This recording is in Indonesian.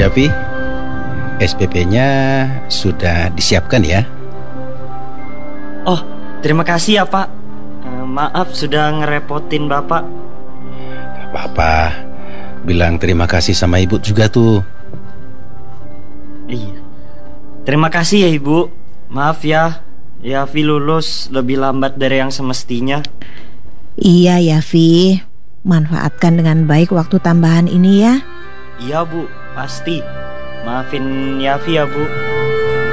Yafi, SPP-nya sudah disiapkan ya? Oh, terima kasih ya Pak. Maaf sudah ngerepotin Bapak. Gak apa-apa, bilang terima kasih sama ibu juga tuh. Iya. Terima kasih ya Ibu. Maaf ya, Yafi lulus lebih lambat dari yang semestinya. Iya ya Vi, manfaatkan dengan baik waktu tambahan ini ya. Iya Bu, pasti. Maafin Yafi ya Bu.